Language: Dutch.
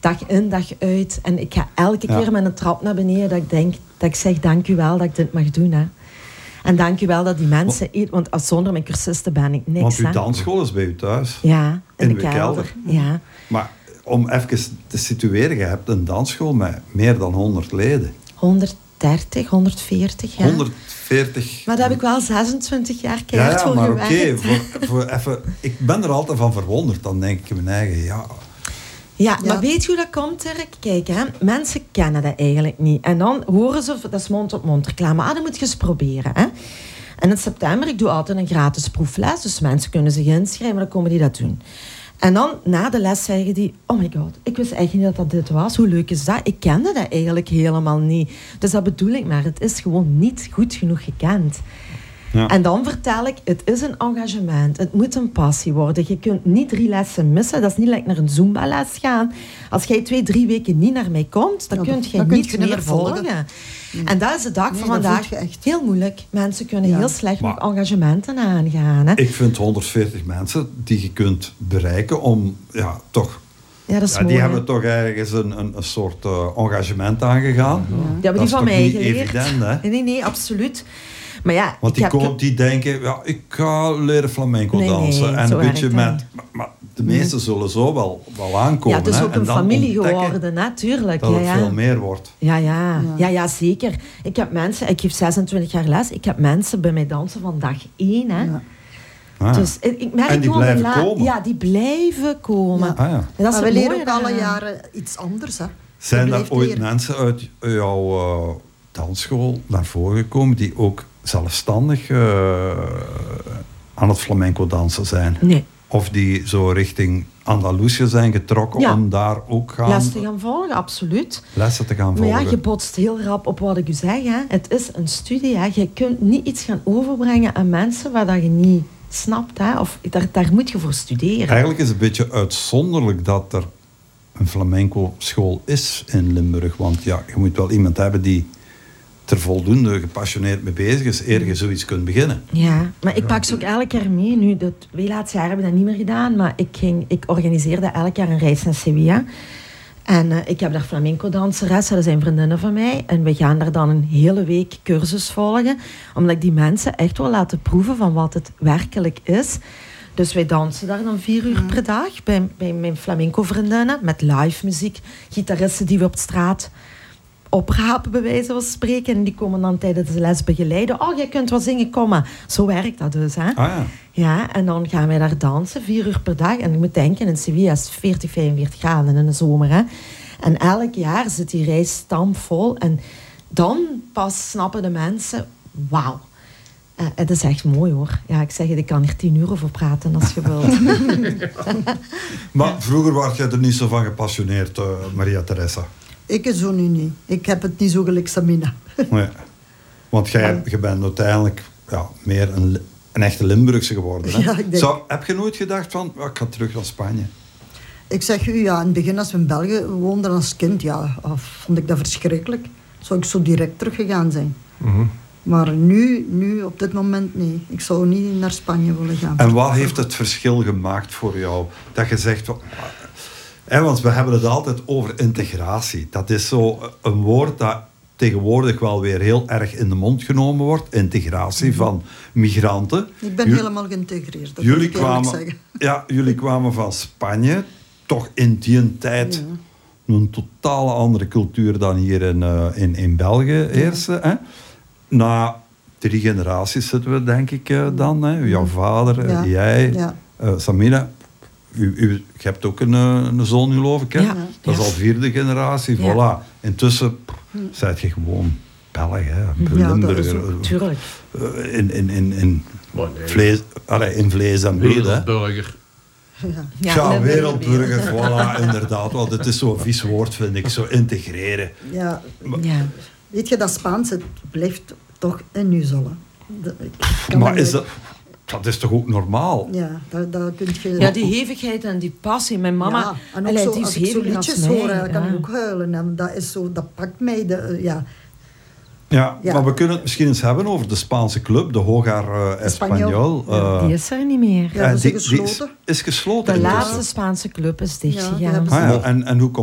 dag in, dag uit. En ik ga elke keer met een trap naar beneden dat ik denk, dat ik zeg, dank u wel dat ik dit mag doen. Hè. En dank u wel dat die mensen... Want zonder mijn cursisten ben ik niks. Want uw dansschool is bij u thuis. Ja, in de kelder. Ja. Maar om even te situeren, je hebt een dansschool met meer dan 100 leden. 130, 140, ja. 140. Maar daar heb ik wel 26 jaar keihard voor gewerkt. Oké, even, ik ben er altijd van verwonderd. Dan denk ik in mijn eigen, Ja, maar weet je hoe dat komt, Dirk? Kijk, hè, mensen kennen dat eigenlijk niet. En dan horen ze, dat is mond-op-mond reclame. Dat moet je eens proberen. Hè? En in september, ik doe altijd een gratis proefles. Dus mensen kunnen zich inschrijven, dan komen die dat doen. En dan, na de les, zeggen die... Oh my god, ik wist echt niet dat dit was. Hoe leuk is dat? Ik kende dat eigenlijk helemaal niet. Dus dat bedoel ik maar. Het is gewoon niet goed genoeg gekend. Ja. En dan vertel ik, het is een engagement. Het moet een passie worden. Je kunt niet 3 lessen missen. Dat is niet like naar een Zumba-les gaan. Als jij 2-3 weken niet naar mij komt, dan kun je niet meer volgen. En dat is de dag van vandaag heel moeilijk. Mensen kunnen heel slecht met engagementen aangaan. Hè? Ik vind 140 mensen die je kunt bereiken om toch... Ja, dat is mooi, die hebben toch ergens een soort engagement aangegaan. Ja. Die hebben die van mij geleerd. Evident, hè? Nee, absoluut. Maar ja, want die denken, ik ga leren flamenco dansen. En een beetje met... Maar de meesten zullen zo wel aankomen. Ja, het is ook een familie geworden, natuurlijk. Dat het veel meer wordt. Ja, zeker. Ik heb mensen, ik geef 26 jaar les, ik heb mensen bij mij dansen van dag 1. Hè. Ja. Dus ik merk en die blijven komen? Ja, die blijven komen. Ja. Dat is we leren ook alle jaren iets anders. Hè. Zijn er ooit mensen uit jouw dansschool naar voren gekomen die ook zelfstandig aan het flamenco dansen zijn? Nee. Of die zo richting Andalusië zijn getrokken om daar ook les te gaan volgen, absoluut. Lessen te gaan volgen. Maar ja, je botst heel rap op wat ik u zeg. Hè. Het is een studie. Hè. Je kunt niet iets gaan overbrengen aan mensen waar dat je niet snapt. Hè. Of daar moet je voor studeren. Eigenlijk is het een beetje uitzonderlijk dat er een flamenco school is in Limburg. Want je moet wel iemand hebben die er voldoende gepassioneerd mee bezig is, eer je zoiets kunt beginnen. Ja, maar ik pak ze ook elk jaar mee. Nu, de 2 laatste jaar hebben we dat niet meer gedaan, maar ik organiseerde elk jaar een reis naar Sevilla. En ik heb daar flamenco-danseressen, dat zijn vriendinnen van mij. En we gaan daar dan een hele week cursus volgen, omdat ik die mensen echt wil laten proeven van wat het werkelijk is. Dus wij dansen daar dan 4 uur per dag bij mijn flamenco-vriendinnen, met live muziek, gitaristen die we op straat oprapen, bij wijze van spreken. En die komen dan tijdens de les begeleiden. Oh, jij kunt wel zingen, kom maar. Zo werkt dat dus. Hè? Ja, en dan gaan wij daar dansen, 4 uur per dag. En je moet denken, in Sevilla is het 40, 45 graden in de zomer. Hè? En elk jaar zit die reis stampvol. En dan pas snappen de mensen, wauw. Het is echt mooi, hoor. Ja, ik zeg het, ik kan hier 10 uur over praten als je wilt. Maar vroeger was je er niet zo van gepassioneerd, Maria Teresa? Ik zo nu niet. Ik heb het niet zo gelijk Samina. Nee. Want je bent uiteindelijk meer een echte Limburgse geworden. Hè? Ja, ik denk... Heb je nooit gedacht van, ik ga terug naar Spanje? Ik zeg u, in het begin als we in België woonden als kind, vond ik dat verschrikkelijk. Zou ik zo direct teruggegaan zijn. Mm-hmm. Maar nu, op dit moment, nee. Ik zou niet naar Spanje willen gaan. En wat heeft het verschil gemaakt voor jou? Dat je zegt... want we hebben het altijd over integratie. Dat is zo een woord dat tegenwoordig wel weer heel erg in de mond genomen wordt. Integratie van migranten. Ik ben helemaal geïntegreerd, dat wil ik eerlijk zeggen. Ja, jullie kwamen van Spanje. Toch in die tijd een totale andere cultuur dan hier in België heerste. Hè? Na 3 generaties zitten we, denk ik, dan. Hè? Jouw vader, jij, Samina... Je hebt ook een zoon, geloof ik, hè? Ja. Dat is al 4e generatie, voilà. Intussen zijt je gewoon Belg, hè? Limburger. Tuurlijk. In vlees en bloed, hè? Wereldburger. Ja, wereldburger, voilà, inderdaad. Want het is zo'n vies woord, vind ik, zo integreren. Ja. Weet je, dat Spaans, het blijft toch in je zullen. Maar is dat... Dat is toch ook normaal? Ja, dat kun je... Ja, die hevigheid en die passie. Mijn mama... Ja, en ook zo, die is als ik zo liedjes hoor, kan ik ook huilen. En dat pakt mij... Ja, maar we kunnen het misschien eens hebben over de Spaanse club, de Hogar Español. Die is er niet meer. Ja, dat is gesloten. Die is gesloten. De laatste Spaanse club is dichtgegaan. En hoe komt